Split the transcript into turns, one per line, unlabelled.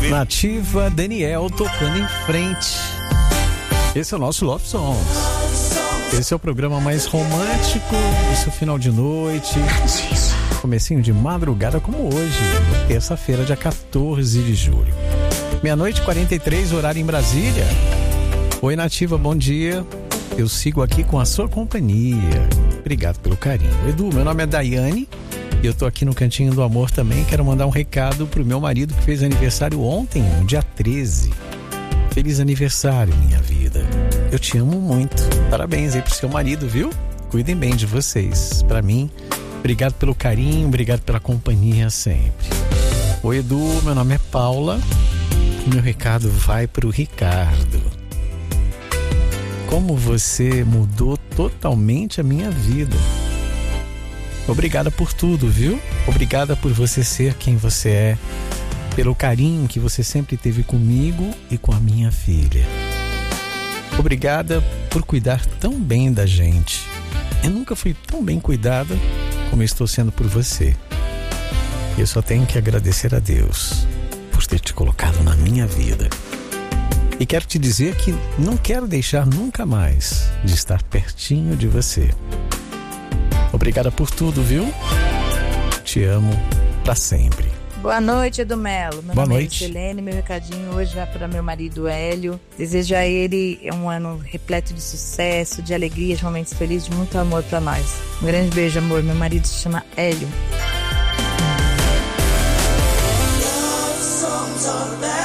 Nativa, Daniel tocando em frente. Esse é o nosso Love Songs. Esse é o programa mais romântico do seu final de noite, comecinho de madrugada como hoje, terça-feira, dia 14 de julho. Meia-noite 43, horário em Brasília. Oi, Nativa, bom dia. Eu sigo aqui com a sua companhia. Obrigado pelo carinho. Edu, meu nome é Daiane e eu tô aqui no Cantinho do Amor também. Quero mandar um recado pro meu marido que fez aniversário ontem, no dia 13. Feliz aniversário, minha vida. Eu te amo muito. Parabéns aí pro seu marido, viu? Cuidem bem de vocês. Pra mim, obrigado pelo carinho, obrigado pela companhia sempre. Oi, Edu, meu nome é Paula. Meu recado vai pro Ricardo. Como você mudou totalmente a minha vida. Obrigada por tudo, viu? Obrigada por você ser quem você é. Pelo carinho que você sempre teve comigo e com a minha filha. Obrigada por cuidar tão bem da gente. Eu nunca fui tão bem cuidada como estou sendo por você. Eu só tenho que agradecer a Deus por ter te colocado na minha vida. E quero te dizer que não quero deixar nunca mais de estar pertinho de você. Obrigada por tudo, viu? Te amo pra sempre.
Boa noite, Edu Melo. Meu
Boa
nome
noite.
é Selene. Meu recadinho hoje vai para meu marido Hélio. Desejo a ele um ano repleto de sucesso, de alegria, de momentos felizes, de muito amor para nós. Um grande beijo, amor. Meu marido se chama Hélio.
Love songs are back.